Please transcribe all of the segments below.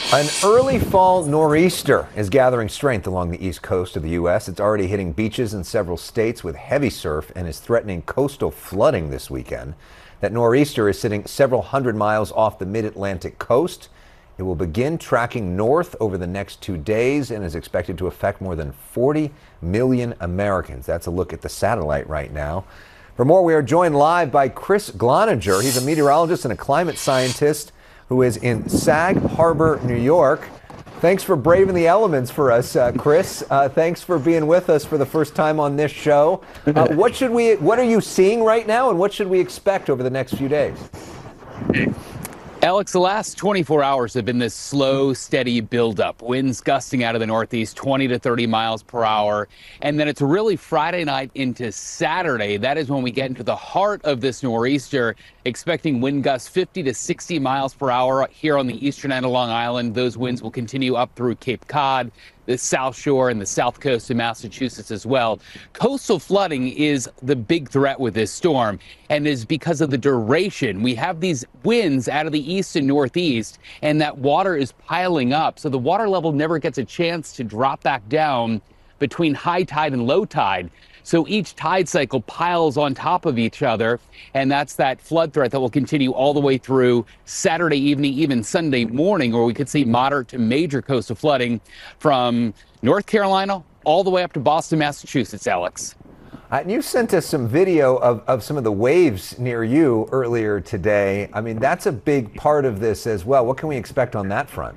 An early fall nor'easter is gathering strength along the east coast of the U.S. It's already hitting beaches in several states with heavy surf and is threatening coastal flooding this weekend. That nor'easter is sitting several hundred miles off the mid-Atlantic coast. It will begin tracking north over the next 2 days and is expected to affect more than 40 million Americans. That's a look at the satellite right now. For more, we are joined live by Chris Gloninger. He's a meteorologist and a climate scientist who is in Sag Harbor, New York. Thanks for braving the elements for us, Chris. Thanks for being with us for the first time on this show. What are you seeing right now, and what should we expect over the next few days? Alex, the last 24 hours have been this slow, steady buildup. Winds gusting out of the northeast 20 to 30 miles per hour. And then it's really Friday night into Saturday. That is when we get into the heart of this nor'easter, expecting wind gusts 50 to 60 miles per hour here on the eastern end of Long Island. Those winds will continue up through Cape Cod, the South Shore, and the south coast of Massachusetts as well. Coastal flooding is the big threat with this storm, and is because of the duration. We have these winds out of the east and northeast, and that water is piling up. So the water level never gets a chance to drop back down between high tide and low tide. So each tide cycle piles on top of each other, and that's that flood threat that will continue all the way through Saturday evening, even Sunday morning, where we could see moderate to major coastal flooding from North Carolina all the way up to Boston, Massachusetts, Alex. You sent us some video of some of the waves near you earlier today. I mean, that's a big part of this as well. What can we expect on that front?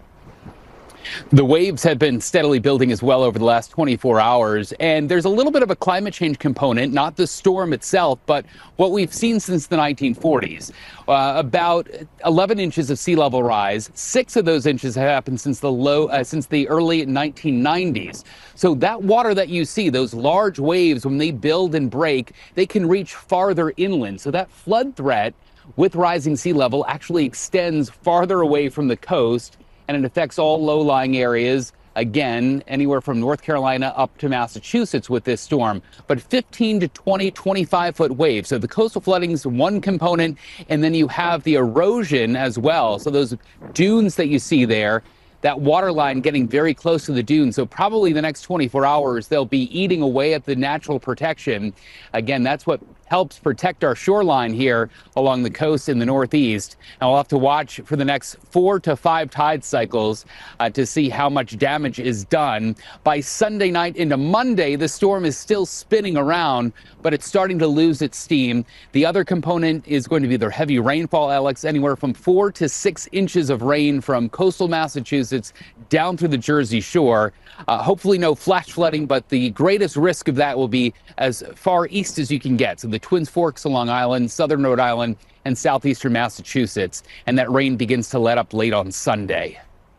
The waves have been steadily building as well over the last 24 hours, and there's a little bit of a climate change component, not the storm itself, but what we've seen since the 1940s. About 11 inches of sea level rise. 6 of those inches have happened since the early 1990s. So that water that you see, those large waves, when they build and break, they can reach farther inland. So that flood threat with rising sea level actually extends farther away from the coast, and it affects all low-lying areas, again, anywhere from North Carolina up to Massachusetts with this storm. But 15 to 20, 25-foot waves. So the coastal flooding is one component, and then you have the erosion as well. So those dunes that you see there, that water line getting very close to the dunes. So probably the next 24 hours, they'll be eating away at the natural protection. Again, that's what helps protect our shoreline here along the coast in the northeast. And we'll have to watch for the next 4 to 5 tide cycles to see how much damage is done. By Sunday night into Monday, the storm is still spinning around, but it's starting to lose its steam. The other component is going to be the heavy rainfall, Alex, anywhere from 4 to 6 inches of rain from coastal Massachusetts down through the Jersey Shore. Hopefully no flash flooding, but the greatest risk of that will be as far east as you can get. So the Twin Forks of Long Island, southern Rhode Island, and southeastern Massachusetts. And that rain begins to let up late on Sunday.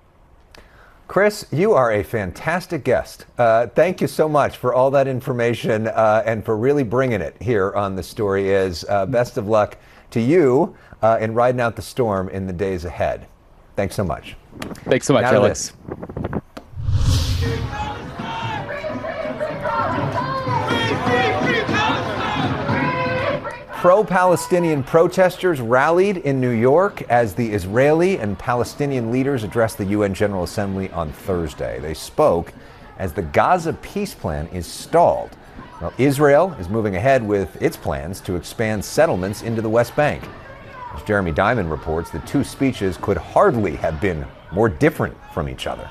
Chris, you are a fantastic guest. Thank you so much for all that information and for really bringing it here on The Story Is. Best of luck to you in riding out the storm in the days ahead. Thanks so much. Thanks so much, Alex. Pro-Palestinian protesters rallied in New York as the Israeli and Palestinian leaders addressed the UN General Assembly on Thursday. They spoke as the Gaza peace plan is stalled. Well, Israel is moving ahead with its plans to expand settlements into the West Bank. As Jeremy Diamond reports, the two speeches could hardly have been more different from each other.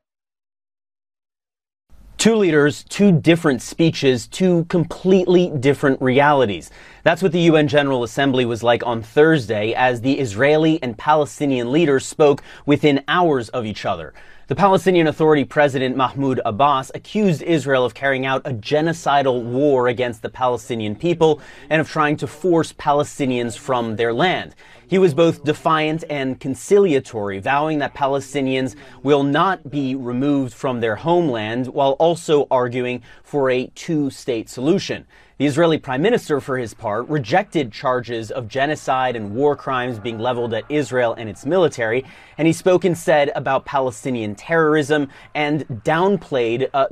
Two leaders, two different speeches, two completely different realities. That's what the UN General Assembly was like on Thursday as the Israeli and Palestinian leaders spoke within hours of each other. The Palestinian Authority President Mahmoud Abbas accused Israel of carrying out a genocidal war against the Palestinian people and of trying to force Palestinians from their land. He was both defiant and conciliatory, vowing that Palestinians will not be removed from their homeland, while also arguing for a two-state solution. The Israeli Prime Minister, for his part, rejected charges of genocide and war crimes being leveled at Israel and its military, and he spoke instead about Palestinian terrorism and downplayed